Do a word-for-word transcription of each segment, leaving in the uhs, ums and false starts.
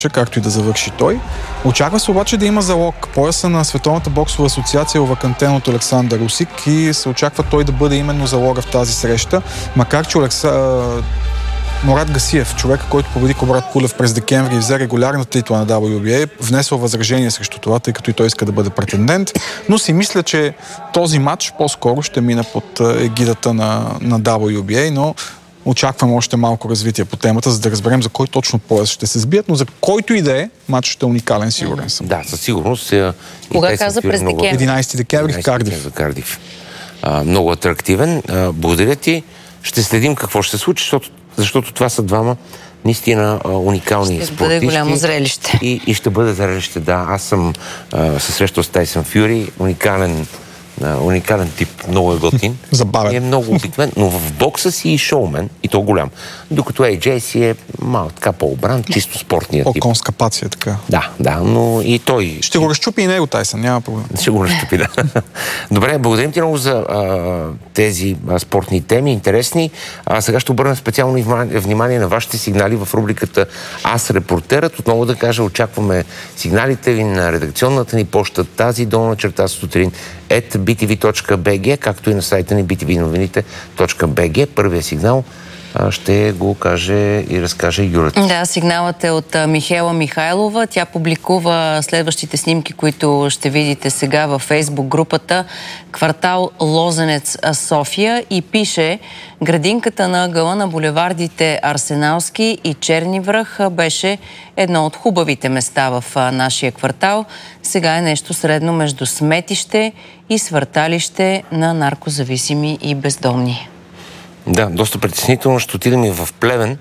както и да завърши той. Очаква се обаче да има залог. Пояса на Световната боксова асоциация е овакантен от Александър Усик и се очаква той да бъде именно залога в тази среща. Макар че Олекса... Мурат Гасиев, човека, който победи Кобрат Пулев през декември и взе регулярна титла на дабъл ю би ей, внесъл възражение срещу това, тъй като и той иска да бъде претендент, но си мисля, че този матч по-скоро ще мина под егидата на, на дабъл ю би ей, но очаквам още малко развитие по темата, за да разберем за кой точно пояс ще се сбият, но за който и да е, матчът е уникален, сигурен съм. Да, със сигурност. Кога каза през декември? единайсети декември в Кардиф. Кардиф. А, много атрактивен. А, благодаря ти. Ще следим какво ще се случи, защото, защото това са двама наистина а, уникални ще спортисти. Ще бъде голямо зрелище. И, и ще бъде зрелище, да. Аз съм а, се срещал с Тайсън Фюри, уникален Uh, уникален тип, много е готин. Забавен. И е много опитмен, но в бокса си и шоумен, и то голям. Докато Ей Джей си е малко така по-обран, чисто спортният тип. По-конска пация, така. Да, да, но и той... Ще го разчупи и него Тайсън, няма проблем. Ще го разчупи, да. Добре, благодарим ти много за а, тези а, спортни теми, интересни. А сега ще обърна специално внимание на вашите сигнали в рубриката Аз репортерът. Отново да кажа, очакваме сигналите ви на редакционната ни поща тази долна черта сутрин ет би ти ви точка би джи, както и на сайта ни би ти ви новините точка би джи. Първият сигнал ще го каже и разкаже Юрата. Да, сигналът е от Михела Михайлова. Тя публикува следващите снимки, които ще видите сега във Фейсбук групата Квартал Лозенец София и пише: градинката на ъгъла на булевардите Арсеналски и Черни връх беше едно от хубавите места в нашия квартал. Сега е нещо средно между сметище и свърталище на наркозависими и бездомни. Да, доста притеснително. Ще отидем и в Плевен.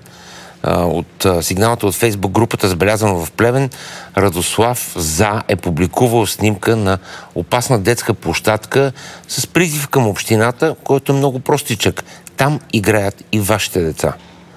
От сигналата от Фейсбук групата, забелязано в Плевен, Радослав За е публикувал снимка на опасна детска площадка с призив към общината, който е много простичък. Там играят и вашите деца.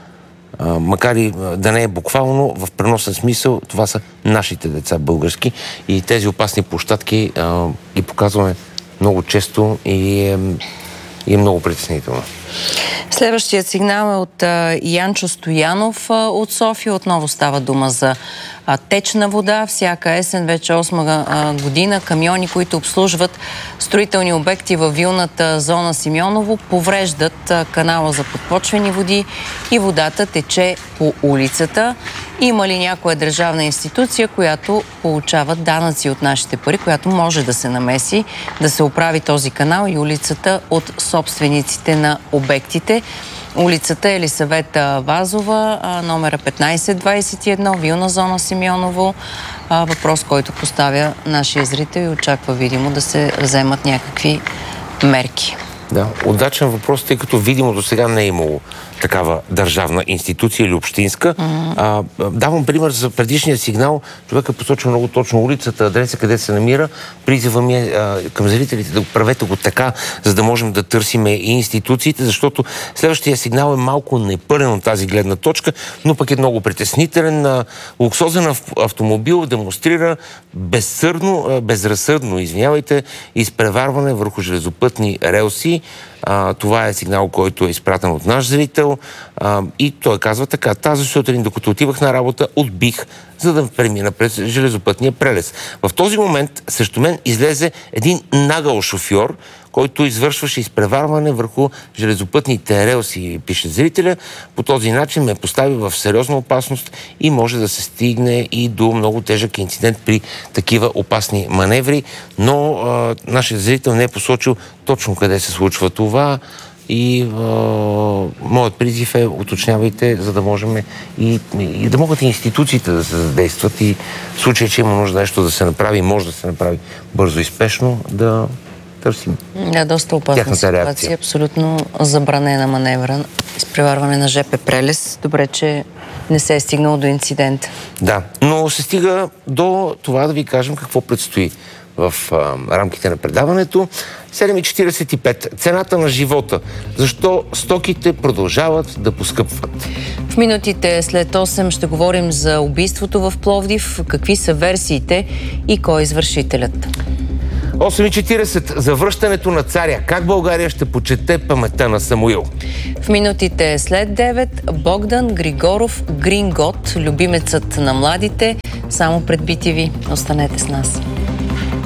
Макар и да не е буквално, в преносен смисъл, това са нашите деца български и тези опасни площадки а, ги показваме много често и е, и е много притеснително. Следващият сигнал е от а, Янчо Стоянов а, от София. Отново става дума за а, течна вода. Всяка есен, вече осма а, година, камиони, които обслужват строителни обекти във вилната зона Симеоново, повреждат а, канала за подпочвени води и водата тече по улицата. Има ли някоя държавна институция, която получава данъци от нашите пари, която може да се намеси, да се оправи този канал и улицата от собствениците на обектите? Улицата Елисавета Вазова, номера петнайсет двайсет и едно, вилна зона Симеоново. Въпрос, който поставя нашия зрител и очаква видимо да се вземат някакви мерки. Да, удачен въпрос, тъй като видимо до сега не е имало такава държавна институция или общинска. Mm-hmm. А, давам пример за предишния сигнал. Човека посочва много точно улицата, адреса, къде се намира. Призива ми е а, към зрителите да правете го така, за да можем да търсиме и институциите, защото следващия сигнал е малко непълен от тази гледна точка, но пък е много притеснителен. А, луксозен автомобил демонстрира безсърдно, безразсъдно, извинявайте, изпреварване върху железопътни релси. А, това е сигнал, който е изпратен от наш зрител а, и той казва така: тази сутрин, докато отивах на работа, отбих, за да премина през железопътния прелез. В този момент срещу мен излезе един нагъл шофьор, който извършваше изпреварване върху железопътните релси, пише зрителя. По този начин ме постави в сериозна опасност и може да се стигне и до много тежък инцидент при такива опасни маневри, но а, нашият зрител не е посочил точно къде се случва това и а, моят призив е: уточнявайте, за да можем и, и да могат и институциите да се задействат и в случай, че има нужда нещо да се направи, може да се направи бързо и спешно, да търсим. Да, доста опасна ситуация. Абсолютно забранена маневра. Изпреварване на жп прелез. Добре, че не се е стигнало до инцидент. Да, но се стига до това да ви кажем какво предстои в а, рамките на предаването. седем и четирийсет и пет. Цената на живота. Защо стоките продължават да поскъпват? В минутите след осем ще говорим за убийството в Пловдив, какви са версиите и кой е извършителят. осем и четиридесет. За връщането на царя. Как България ще почете паметта на Самуил? В минутите след девет Богдан Григоров Грингот, любимецът на младите, само пред би ти ви. Останете с нас.